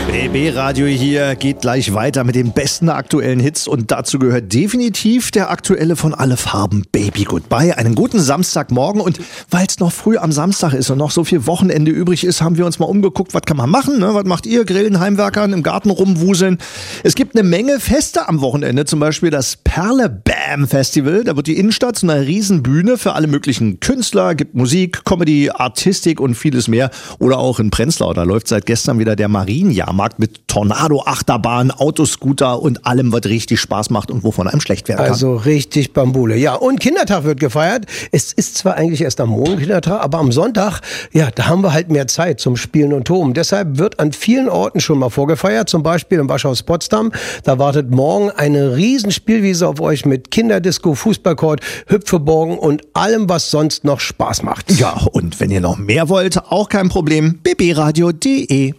BB Radio hier geht gleich weiter mit den besten aktuellen Hits und dazu gehört definitiv der aktuelle von Alle Farben, Baby Goodbye. Einen guten Samstagmorgen und weil es noch früh am Samstag ist und noch so viel Wochenende übrig ist, haben wir uns mal umgeguckt, was kann man machen, ne? Was macht ihr? Grillen, Heimwerkern, im Garten rumwuseln. Es gibt eine Menge Feste am Wochenende, zum Beispiel das Perle-Bam Festival. Da wird die Innenstadt zu einer Riesenbühne für alle möglichen Künstler, gibt Musik, Comedy, Artistik und vieles mehr. Oder auch in Prenzlau, da läuft seit gestern wieder der Marienjahrmarkt mit Tornado-Achterbahn, Autoscooter und allem, was richtig Spaß macht und wovon einem schlecht werden kann. Also richtig Bambule. Ja, und Kindertag wird gefeiert. Es ist zwar eigentlich erst am Montag Kindertag, aber am Sonntag, ja, da haben wir halt mehr Zeit zum Spielen und Toben. Deshalb wird an vielen Orten schon mal vorgefeiert, zum Beispiel im Waschhaus Potsdam. Da wartet morgen eine riesen Spielwiese auf euch mit Kinderdisco, Fußballcourt, Hüpfeborgen und allem, was sonst noch Spaß macht. Ja, und wenn ihr noch mehr wollt, auch kein Problem, bbradio.de.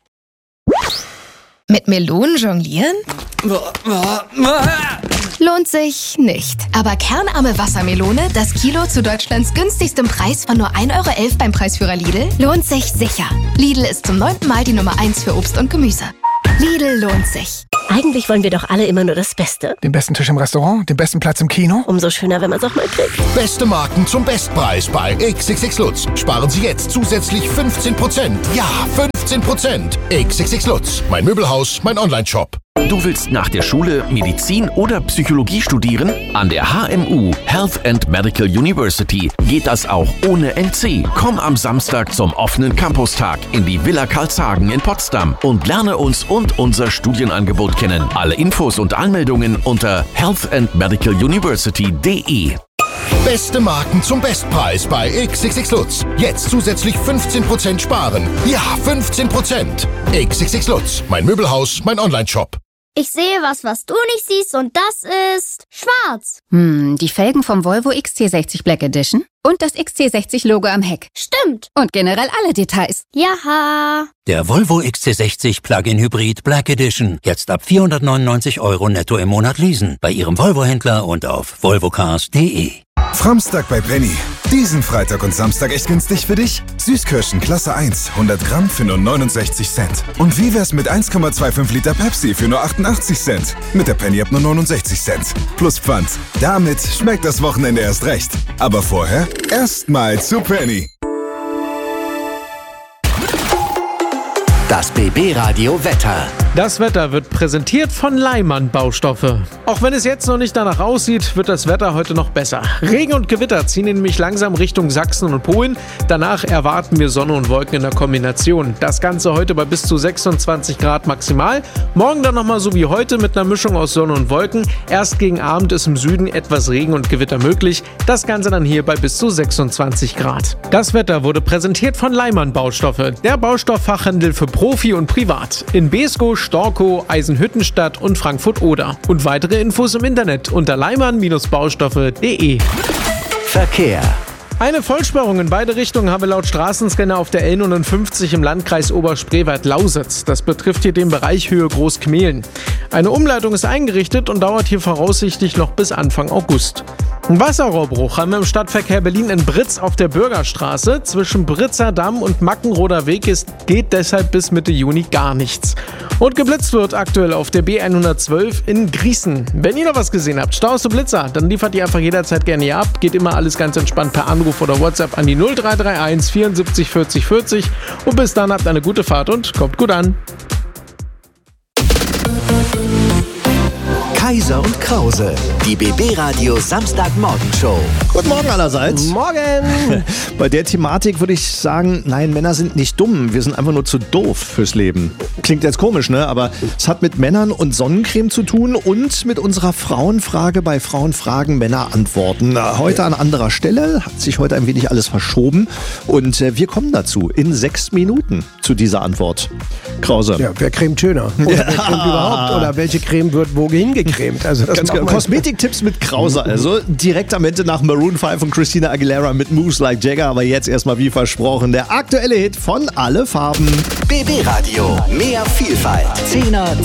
Mit Melonen jonglieren? Lohnt sich nicht. Aber kernarme Wassermelone, das Kilo zu Deutschlands günstigstem Preis von nur 1,11 € beim Preisführer Lidl, lohnt sich sicher. Lidl ist zum 9. Mal die Nummer 1 für Obst und Gemüse. Lidl lohnt sich. Eigentlich wollen wir doch alle immer nur das Beste. Den besten Tisch im Restaurant, den besten Platz im Kino. Umso schöner, wenn man es auch mal kriegt. Beste Marken zum Bestpreis bei XXX Lutz. Sparen Sie jetzt zusätzlich 15%. Ja, 15%. XXX Lutz. Mein Möbelhaus, mein Onlineshop. Du willst nach der Schule Medizin oder Psychologie studieren? An der HMU, Health and Medical University, geht das auch ohne NC. Komm am Samstag zum offenen Campustag in die Villa Karlshagen in Potsdam und lerne uns und unser Studienangebot kennen. Alle Infos und Anmeldungen unter healthandmedicaluniversity.de. Beste Marken zum Bestpreis bei XXX Lutz. Jetzt zusätzlich 15% sparen. Ja, 15%. XXX Lutz. Mein Möbelhaus, mein Onlineshop. Ich sehe was du nicht siehst und das ist schwarz. Die Felgen vom Volvo XC60 Black Edition und das XC60-Logo am Heck. Stimmt. Und generell alle Details. Jaha. Der Volvo XC60 Plug-in Hybrid Black Edition. Jetzt ab 499 € netto im Monat leasen. Bei Ihrem Volvo-Händler und auf volvocars.de. Framstag bei Penny. Diesen Freitag und Samstag echt günstig für dich? Süßkirschen Klasse 1, 100 Gramm für nur 69 Cent. Und wie wär's mit 1,25 Liter Pepsi für nur 88 Cent? Mit der Penny ab nur 69 Cent. Plus Pfand. Damit schmeckt das Wochenende erst recht. Aber vorher erstmal zu Penny. Das BB-Radio Wetter. Das Wetter wird präsentiert von Leimann Baustoffe. Auch wenn es jetzt noch nicht danach aussieht, wird das Wetter heute noch besser. Regen und Gewitter ziehen nämlich langsam Richtung Sachsen und Polen. Danach erwarten wir Sonne und Wolken in der Kombination. Das Ganze heute bei bis zu 26 Grad maximal. Morgen dann nochmal so wie heute mit einer Mischung aus Sonne und Wolken. Erst gegen Abend ist im Süden etwas Regen und Gewitter möglich. Das Ganze dann hier bei bis zu 26 Grad. Das Wetter wurde präsentiert von Leimann Baustoffe. Der Baustofffachhandel für Profi und Privat. In Beeskow, Storkow, Eisenhüttenstadt und Frankfurt-Oder. Und weitere Infos im Internet unter leimann-baustoffe.de. Verkehr. Eine Vollsperrung in beide Richtungen habe laut Straßenscanner auf der L59 im Landkreis Oberspreewald-Lausitz. Das betrifft hier den Bereich Höhe Großkmehlen. Eine Umleitung ist eingerichtet und dauert hier voraussichtlich noch bis Anfang August. Ein Wasserrohrbruch haben wir im Stadtverkehr Berlin in Britz auf der Bürgerstraße. Zwischen Britzer Damm und Mackenroder Weg geht deshalb bis Mitte Juni gar nichts. Und geblitzt wird aktuell auf der B112 in Grießen. Wenn ihr noch was gesehen habt, Staus und Blitzer, dann liefert ihr einfach jederzeit gerne hier ab. Geht immer alles ganz entspannt per Anruf oder WhatsApp an die 0331 74 40 40. Und bis dann habt eine gute Fahrt und kommt gut an. Kaiser und Krause, die BB-Radio Samstagmorgenshow. Guten Morgen allerseits. Morgen. Bei der Thematik würde ich sagen, nein, Männer sind nicht dumm, wir sind einfach nur zu doof fürs Leben. Klingt jetzt komisch, ne? Aber es hat mit Männern und Sonnencreme zu tun und mit unserer Frauenfrage bei Frauenfragen Männer antworten. Heute an anderer Stelle, hat sich heute ein wenig alles verschoben und wir kommen dazu in 6 Minuten zu dieser Antwort. Krause. Ja, wer cremt schöner? Oder wer cremt überhaupt? Oder welche Creme wird wo hingecremt? Also das ganz genau. Kosmetiktipps mit Krause, also direkt am Ende nach Maroon 5 und Christina Aguilera mit Moves Like Jagger, aber jetzt erstmal wie versprochen der aktuelle Hit von Alle Farben. BB Radio, mehr Vielfalt, 10er